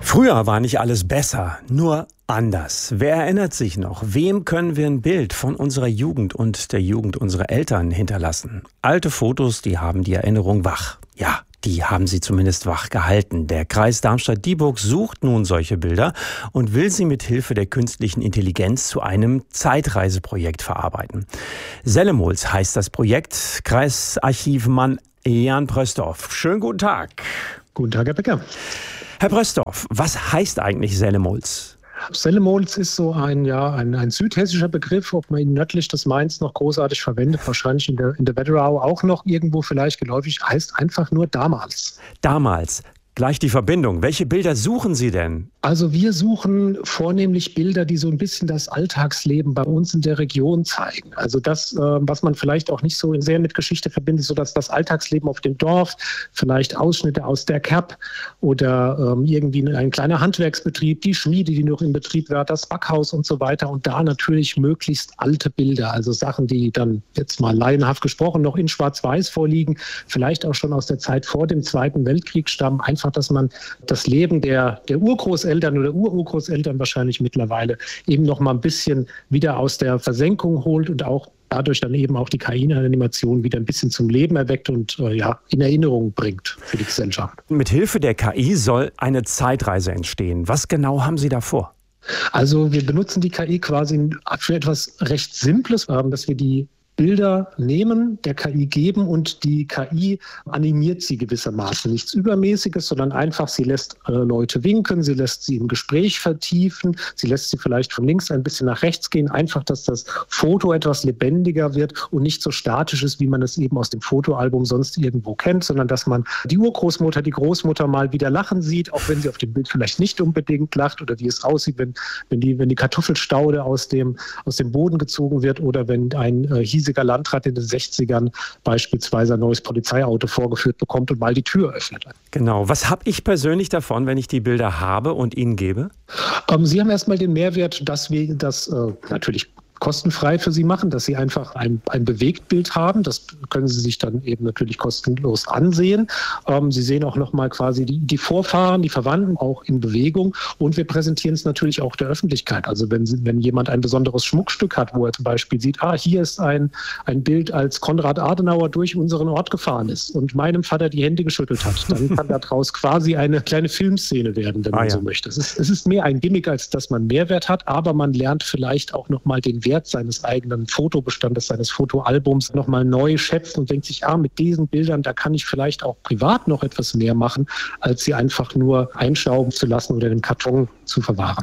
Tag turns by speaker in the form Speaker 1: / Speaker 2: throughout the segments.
Speaker 1: Früher war nicht alles besser, nur anders. Wer erinnert sich noch? Wem können wir ein Bild von unserer Jugend und der Jugend unserer Eltern hinterlassen? Alte Fotos, die haben die Erinnerung wach. Ja, die haben sie zumindest wach gehalten. Der Kreis Darmstadt-Dieburg sucht nun solche Bilder und will sie mit Hilfe der künstlichen Intelligenz zu einem Zeitreiseprojekt verarbeiten. Sellemols heißt das Projekt. Kreisarchivmann Jan Pröstorff. Schönen guten Tag.
Speaker 2: Guten Tag, Herr Becker.
Speaker 1: Herr Pröstorff, was heißt eigentlich Sellemols?
Speaker 2: Sellemols ist so ein südhessischer Begriff, ob man ihn nördlich des Mains noch großartig verwendet, wahrscheinlich in der Wetterau auch noch irgendwo vielleicht geläufig, heißt einfach nur damals.
Speaker 1: Damals. Gleich die Verbindung. Welche Bilder suchen Sie denn?
Speaker 2: Also wir suchen vornehmlich Bilder, die so ein bisschen das Alltagsleben bei uns in der Region zeigen. Also das, was man vielleicht auch nicht so sehr mit Geschichte verbindet, so dass das Alltagsleben auf dem Dorf, vielleicht Ausschnitte aus der Kerb oder irgendwie ein kleiner Handwerksbetrieb, die Schmiede, die noch in Betrieb war, das Backhaus und so weiter. Und da natürlich möglichst alte Bilder, also Sachen, die dann jetzt mal laienhaft gesprochen noch in Schwarz-Weiß vorliegen, vielleicht auch schon aus der Zeit vor dem Zweiten Weltkrieg stammen. Einfach, dass man das Leben der Urgroßeltern oder Ururgroßeltern wahrscheinlich mittlerweile eben noch mal ein bisschen wieder aus der Versenkung holt und auch dadurch dann eben auch die KI-Animation wieder ein bisschen zum Leben erweckt und in Erinnerung bringt für die Gesellschaft.
Speaker 1: Mit Hilfe der KI soll eine Zeitreise entstehen. Was genau haben Sie da vor?
Speaker 2: Also wir benutzen die KI quasi für etwas recht Simples, dass wir die Bilder nehmen, der KI geben und die KI animiert sie gewissermaßen. Nichts Übermäßiges, sondern einfach, sie lässt Leute winken, sie lässt sie im Gespräch vertiefen, sie lässt sie vielleicht von links ein bisschen nach rechts gehen, einfach, dass das Foto etwas lebendiger wird und nicht so statisch ist, wie man es eben aus dem Fotoalbum sonst irgendwo kennt, sondern dass man die Urgroßmutter, die Großmutter mal wieder lachen sieht, auch wenn sie auf dem Bild vielleicht nicht unbedingt lacht oder wie es aussieht, wenn die Kartoffelstaude aus dem Boden gezogen wird oder wenn ein hiesiger Landrat in den 60ern beispielsweise ein neues Polizeiauto vorgeführt bekommt und mal die Tür öffnet.
Speaker 1: Genau. Was habe ich persönlich davon, wenn ich die Bilder habe und Ihnen gebe?
Speaker 2: Sie haben erstmal den Mehrwert, dass wir das natürlich kostenfrei für Sie machen, dass Sie einfach ein Bewegtbild haben. Das können Sie sich dann eben natürlich kostenlos ansehen. Sie sehen auch nochmal quasi die Vorfahren, die Verwandten auch in Bewegung. Und wir präsentieren es natürlich auch der Öffentlichkeit. Also wenn jemand ein besonderes Schmuckstück hat, wo er zum Beispiel sieht, hier ist ein Bild, als Konrad Adenauer durch unseren Ort gefahren ist und meinem Vater die Hände geschüttelt hat, dann kann daraus quasi eine kleine Filmszene werden, wenn man so möchte. Es ist mehr ein Gimmick, als dass man Mehrwert hat, aber man lernt vielleicht auch nochmal den Wert seines eigenen Fotobestandes, seines Fotoalbums nochmal neu schätzen und denkt sich, mit diesen Bildern, da kann ich vielleicht auch privat noch etwas mehr machen, als sie einfach nur einschrauben zu lassen oder im Karton zu verwahren.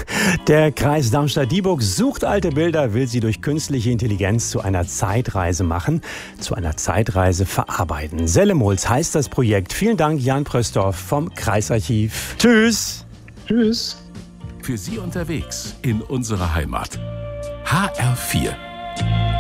Speaker 1: Der Kreis Darmstadt-Dieburg sucht alte Bilder, will sie durch künstliche Intelligenz zu einer Zeitreise machen, zu einer Zeitreise verarbeiten. Sellemols heißt das Projekt. Vielen Dank, Jan Pröstorff vom Kreisarchiv. Tschüss.
Speaker 2: Tschüss.
Speaker 3: Für Sie unterwegs in unserer Heimat. HR4